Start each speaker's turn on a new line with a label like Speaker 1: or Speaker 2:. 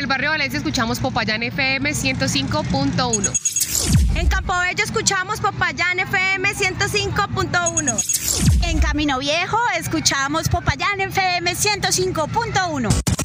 Speaker 1: barrio Valencia escuchamos Popayán FM 105.1.
Speaker 2: En Campobello escuchamos Popayán FM 105.1.
Speaker 3: En Camino Viejo escuchamos Popayán FM 105.1.